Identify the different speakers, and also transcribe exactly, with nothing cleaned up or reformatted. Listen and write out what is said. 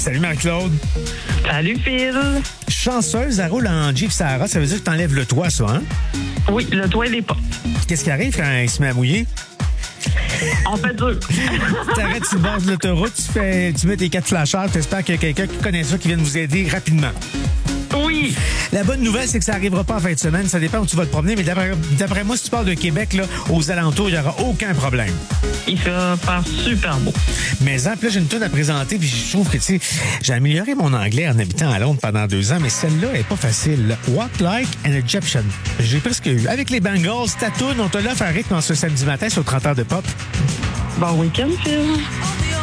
Speaker 1: Salut Marie-Claude.
Speaker 2: Salut Phil.
Speaker 1: Chanceuse, elle roule en Jeep Sahara, ça veut dire que t'enlèves le toit, ça, hein?
Speaker 2: Oui, le toit, il est pas.
Speaker 1: Qu'est-ce qui arrive quand il se met à mouiller?
Speaker 2: On fait dur.
Speaker 1: T'arrêtes sur le bord de l'autoroute, tu, fais, tu mets tes quatre flasheurs, t'espères qu'il y a quelqu'un qui connaît ça qui vienne vous aider rapidement.
Speaker 2: Oui.
Speaker 1: La bonne nouvelle, c'est que ça n'arrivera pas en fin de semaine. Ça dépend où tu vas te promener, mais d'après, d'après moi, si tu pars de Québec, là, aux alentours, il n'y aura aucun problème.
Speaker 2: Il va faire super beau.
Speaker 1: Mais en plus, j'ai une toune à présenter, puis je trouve que, tu sais, j'ai amélioré mon anglais en habitant à Londres pendant deux ans, mais celle-là est pas facile. Walk Like an Egyptian. J'ai presque eu. Avec les Bengals, ta toune, on te l'offre un rythme en ce samedi matin sur trente heures de pop.
Speaker 2: Bon week-end, Phil.